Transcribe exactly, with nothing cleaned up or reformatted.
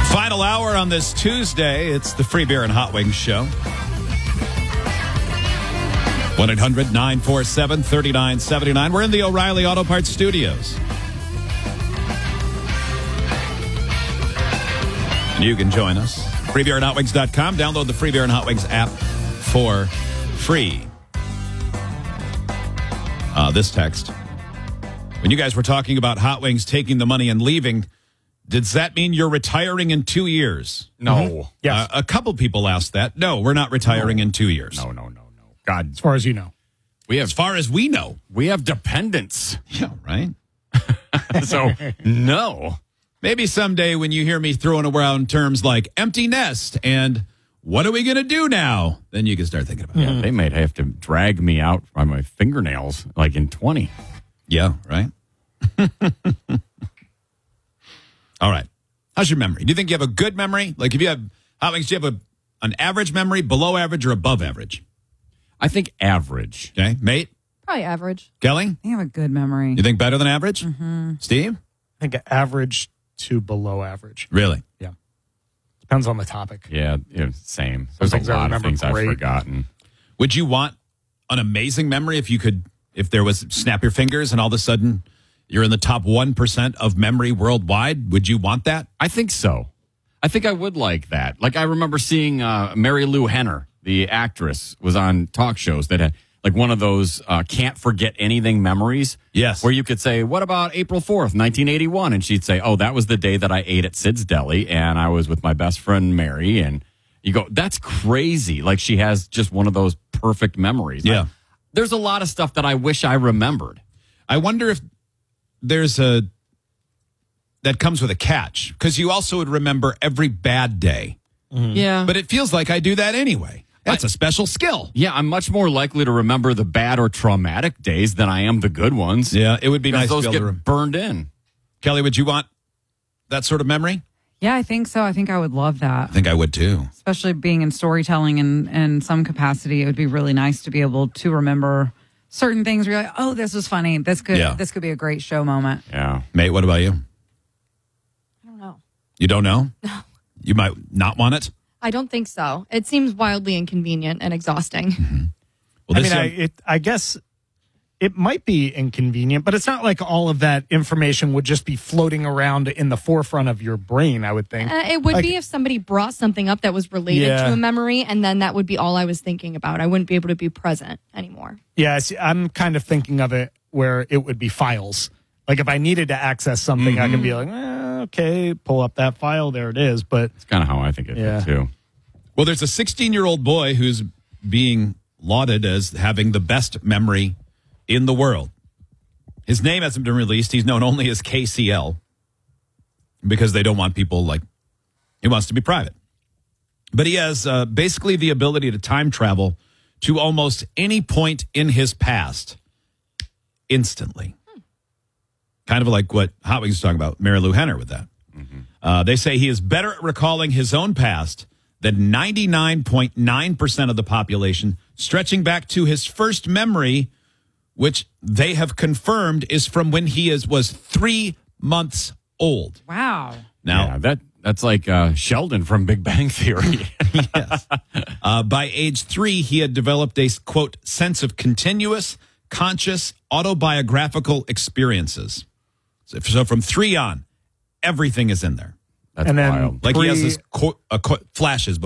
Final hour on this Tuesday. It's the Free Beer and Hot Wings Show. one eight hundred nine four seven three nine seven nine. We're in the O'Reilly Auto Parts Studios. And you can join us. free beer and hot wings dot com. Download the Free Beer and Hot Wings app for free. Uh, this text. When you guys were talking about Hot Wings taking the money and leaving, does that mean you're retiring in two years? No. Mm-hmm. Yes. Uh, a couple people asked that. No, we're not retiring no. in two years. No, no, no, no. God. As far as you know. We have, As far as we know. we have dependents. Yeah, right? So, no. Maybe someday when you hear me throwing around terms like empty nest and what are we going to do now, then you can start thinking about it. Yeah, they might have to drag me out by my fingernails like in twenty. Yeah, right? All right. How's your memory? Do you think you have a good memory? Like if you have, Hot Wings, do you have a, an average memory, below average, or above average? I think average. Okay. Mate? Probably average. Kelly? I have a good memory. You think better than average? Mm-hmm. Steve? I think average to below average. Really? Yeah. Depends on the topic. Yeah, yeah same. There's things a I lot of remember things I've great. forgotten. Would you want an amazing memory if you could, if there was snap your fingers and all of a sudden you're in the top one percent of memory worldwide? Would you want that? I think so. I think I would like that. Like I remember seeing uh, Mary Lou Henner, the actress, was on talk shows that had like one of those uh, can't forget anything memories. Yes. Where you could say, what about April fourth, nineteen eighty-one? And she'd say, oh, that was the day that I ate at Sid's Deli and I was with my best friend Mary. And you go, that's crazy. Like she has just one of those perfect memories. Yeah. I, there's a lot of stuff that I wish I remembered. I wonder if there's a, that comes with a catch, because you also would remember every bad day. Mm-hmm. Yeah. But it feels like I do that anyway. That's a special skill. Yeah, I'm much more likely to remember the bad or traumatic days than I am the good ones. Yeah, it would be Because nice those to be able get to rem- burned in. Kelly, would you want that sort of memory? Yeah, I think so. I think I would love that. I think I would too. Especially being in storytelling in, in some capacity. It would be really nice to be able to remember certain things where you're like, oh, this was funny. This could Yeah. this could be a great show moment. Yeah. Mate, what about you? I don't know. You don't know? No. You might not want it? I don't think so. It seems wildly inconvenient and exhausting. Mm-hmm. Well, I this mean, I, young- it, I guess it might be inconvenient, but it's not like all of that information would just be floating around in the forefront of your brain, I would think. Uh, it would Like- be if somebody brought something up that was related Yeah. to a memory, and then that would be all I was thinking about. I wouldn't be able to be present anymore. Yeah, see, I'm kind of thinking of it where it would be files. Like if I needed to access something, I can be like, eh, okay, pull up that file. There it is. But It's kind of how I think of Yeah. it, too. Well, there's a sixteen-year-old boy who's being lauded as having the best memory in the world. His name hasn't been released. He's known only as K C L because they don't want people like, he wants to be private. But he has uh, basically the ability to time travel to almost any point in his past instantly. Hmm. Kind of like what Hot Wings was talking about, Mary Lou Henner with that. Mm-hmm. Uh, they say he is better at recalling his own past than ninety-nine point nine percent of the population, stretching back to his first memory, which they have confirmed is from when he is was three months old. Wow. Now, yeah, that that's like uh, Sheldon from Big Bang Theory. yes. Uh, by age three, he had developed a, quote, sense of continuous, conscious, autobiographical experiences. So, so from three on, everything is in there. That's And then- wild. Like he has Three- his co- uh, co- flashes